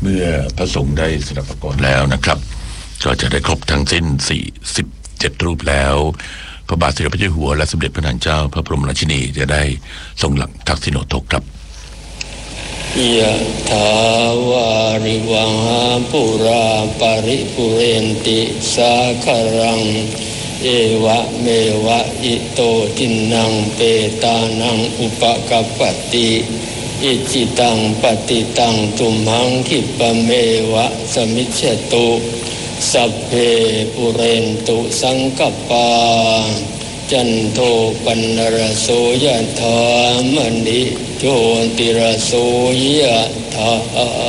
เมื่อพระสงฆ์ได้สดับประกอบแล้วนะครับก็จะได้ครบทั้งสิ้น47รูปแล้วพระบาทสมเด็จพระเจ้าอยู่หัวและสมเด็จพระนางเจ้าพระบรมราชินีจะได้ทรงหลังทักษิโณทกครับยะถาวาริวังหาปุราปริปุเรนติสาคารังเอวะเมวะอิโตทินังเปตานังอุปกัปปติอิจิตังปฏิตังตุมหังคิปะเมวะสมิจฉตุสัพเพปุเรนตุสังกปาจันโทปนรโสยะถามณิโชติรโสยะถา